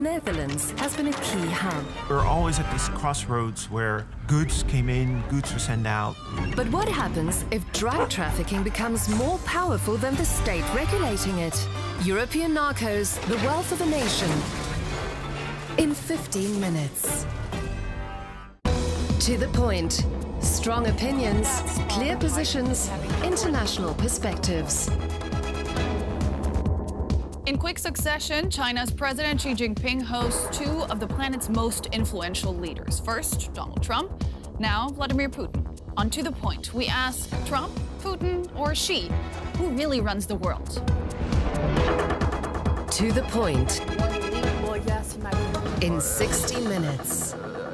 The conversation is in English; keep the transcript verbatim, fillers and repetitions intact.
Netherlands has been a key hub. We're always at this crossroads where goods came in, goods were sent out. But what happens if drug trafficking becomes more powerful than the state regulating it? European Narcos, the wealth of a nation. In fifteen minutes. To the point. Strong opinions, clear positions, international perspectives. In quick succession, China's President Xi Jinping hosts two of the planet's most influential leaders. First, Donald Trump, now Vladimir Putin. On To the Point, we ask Trump, Putin, or Xi, who really runs the world? To the Point. In sixty minutes.